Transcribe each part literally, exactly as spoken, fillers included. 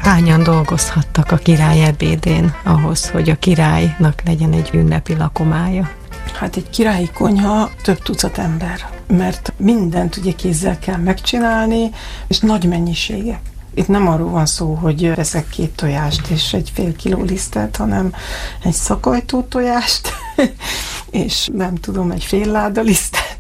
Hányan dolgozhattak a király ebédén ahhoz, hogy a királynak legyen egy ünnepi lakomája? Hát egy királyi konyha több tucat ember, mert mindent ugye kézzel kell megcsinálni, és nagy mennyiségek. Itt nem arról van szó, hogy veszek két tojást és egy fél kiló lisztet, hanem egy szakajtó tojást, és nem tudom, egy fél láda lisztet,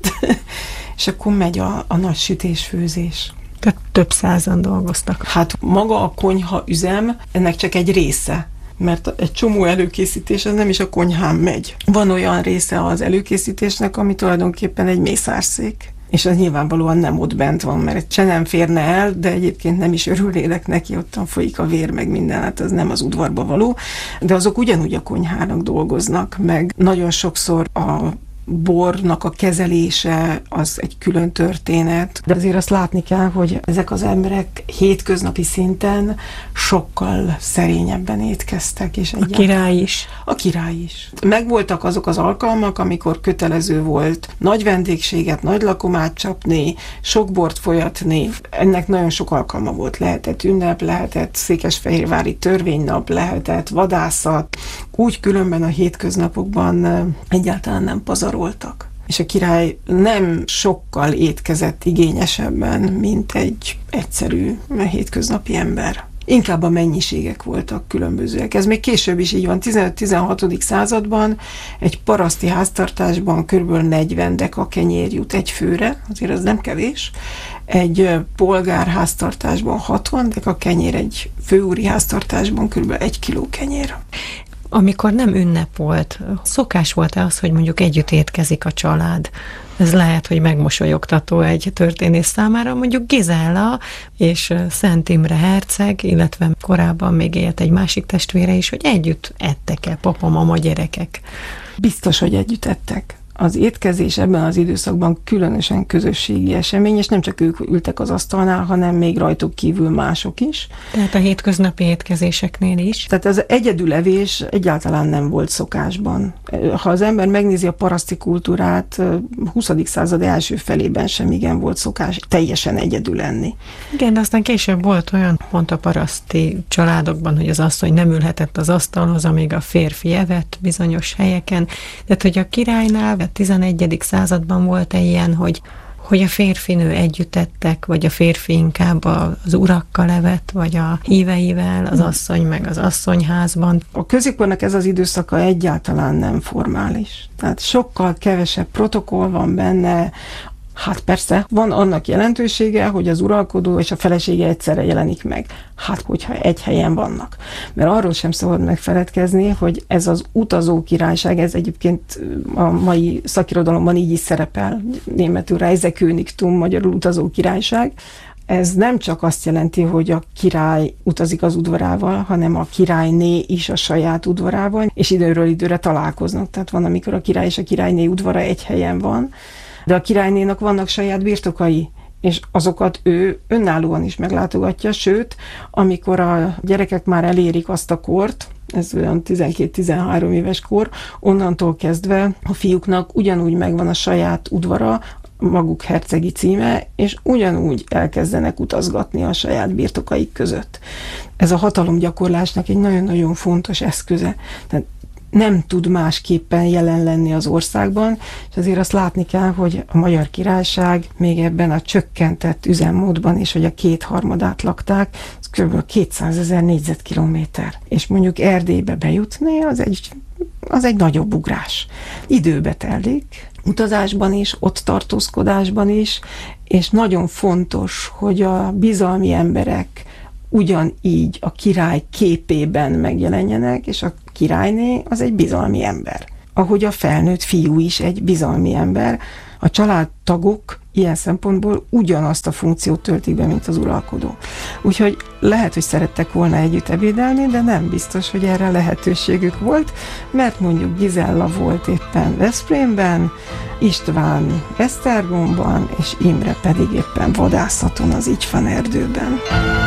és akkor megy a, a nagy sütés-főzés. Tehát több százan dolgoztak. Hát maga a konyha üzem, ennek csak egy része, mert egy csomó előkészítés az nem is a konyhán megy. Van olyan része az előkészítésnek, ami tulajdonképpen egy mészárszék. És az nyilvánvalóan nem ott bent van, mert se nem férne el, de egyébként nem is örülnének neki, ottan folyik a vér, meg minden, hát az nem az udvarba való, de azok ugyanúgy a konyhának dolgoznak, meg nagyon sokszor a bornak a kezelése az egy külön történet, de azért azt látni kell, hogy ezek az emberek hétköznapi szinten sokkal szerényebben étkeztek. És a király is. A király is. Megvoltak azok az alkalmak, amikor kötelező volt nagy vendégséget, nagy lakomát csapni, sok bort folyatni. Ennek nagyon sok alkalma volt. Lehetett ünnep, lehetett székesfehérvári törvénynap, lehetett vadászat. Úgy különben a hétköznapokban egyáltalán nem pazaroltak. És a király nem sokkal étkezett igényesebben, mint egy egyszerű hétköznapi ember. Inkább a mennyiségek voltak különbözőek. Ez még később is így van. tizenöt-tizenhatodik században egy paraszti háztartásban kb. negyven deka kenyér jut egy főre, azért az nem kevés. Egy polgár háztartásban hatvan deka kenyér, egy főúri háztartásban kb. egy kiló kenyér. Amikor nem ünnep volt, szokás volt-e az, hogy mondjuk együtt étkezik a család? Ez lehet, hogy megmosolyogtató egy történész számára. Mondjuk Gizella és Szent Imre herceg, illetve korábban még élt egy másik testvére is, hogy együtt ettek-e papa, mama, gyerekek? Biztos, hogy együtt ettek. Az étkezés ebben az időszakban különösen közösségi esemény, és nem csak ők ültek az asztalnál, hanem még rajtuk kívül mások is. Tehát a hétköznapi étkezéseknél is. Tehát az egyedülevés egyáltalán nem volt szokásban. Ha az ember megnézi a paraszti kultúrát, huszadik század első felében sem igen volt szokás teljesen egyedül lenni. Igen, de aztán később volt olyan pont a paraszti családokban, hogy az asszony nem ülhetett az asztalhoz, amíg a férfi evett bizonyos helyeken. Tehát, hogy a királynál a tizenegyedik században volt-e ilyen, hogy, hogy a férfinő együtt ettek, vagy a férfi inkább az urakkal evett, vagy a híveivel, az asszony meg az asszonyházban? A középkornak ez az időszaka egyáltalán nem formális. Tehát sokkal kevesebb protokoll van benne. Hát persze, van annak jelentősége, hogy az uralkodó és a felesége egyszerre jelenik meg. Hát, hogyha egy helyen vannak. Mert arról sem szabad megfeledkezni, hogy ez az utazó királyság, ez egyébként a mai szakirodalomban így is szerepel, németül Reisekönigtum, magyarul utazó királyság. Ez nem csak azt jelenti, hogy a király utazik az udvarával, hanem a királyné is a saját udvarával, és időről időre találkoznak. Tehát van, amikor a király és a királyné udvara egy helyen van, de a királynénak vannak saját birtokai, és azokat ő önállóan is meglátogatja, sőt, amikor a gyerekek már elérik azt a kort, ez olyan tizenkét-tizenhárom éves kor, onnantól kezdve a fiúknak ugyanúgy megvan a saját udvara, maguk hercegi címe, és ugyanúgy elkezdenek utazgatni a saját birtokaik között. Ez a hatalomgyakorlásnak egy nagyon-nagyon fontos eszköze. Tehát nem tud másképpen jelen lenni az országban, és azért azt látni kell, hogy a Magyar Királyság még ebben a csökkentett üzemmódban is, hogy a kétharmadát lakták, ez kb. kétszázezer négyzetkilométer. És mondjuk Erdélybe bejutni, az egy, az egy nagyobb ugrás. Időbe telik, utazásban is, ott tartózkodásban is, és nagyon fontos, hogy a bizalmi emberek ugyanígy a király képében megjelenjenek, és a királyné az egy bizalmi ember. Ahogy a felnőtt fiú is egy bizalmi ember, a családtagok ilyen szempontból ugyanazt a funkciót töltik be, mint az uralkodó. Úgyhogy lehet, hogy szerettek volna együtt ebédelni, de nem biztos, hogy erre lehetőségük volt, mert mondjuk Gizella volt éppen Veszprémben, István Esztergomban, és Imre pedig éppen vadászaton az Igyfan erdőben.